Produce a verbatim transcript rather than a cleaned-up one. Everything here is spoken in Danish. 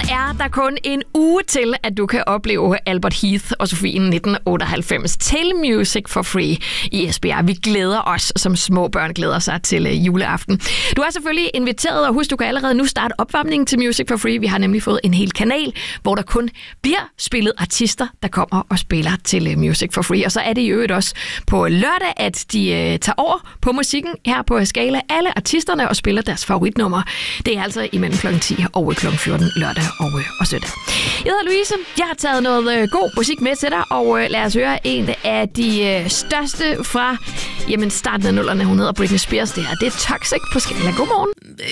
er der kun en uge til, at du kan opleve Albert Heath og Sofien nitten otteoghalvfems til Music for Free i Esbjerg. Vi glæder os, som små børn glæder sig til juleaften. Du er selvfølgelig inviteret, og husk, du kan allerede nu starte opvarmningen til Music for Free. Vi har nemlig fået en hel kanal, hvor der kun bliver spillet artister, der kommer og spiller til Music for Free. Og så er det i øvrigt også på lørdag, at de øh, tager over på musikken her på Skala. Alle artisterne og spiller deres favoritnummer. Det er altså imellem klokken ti og klokken fjorten lørdag og, øh, og søndag. Jeg hedder Louise. Jeg har taget noget øh, god musik med til dig, og øh, lad os høre en af de øh, største fra jamen, starten af nullerne. Hun hedder Britney Spears. Det her, det er Toxic på Skala. Godmorgen.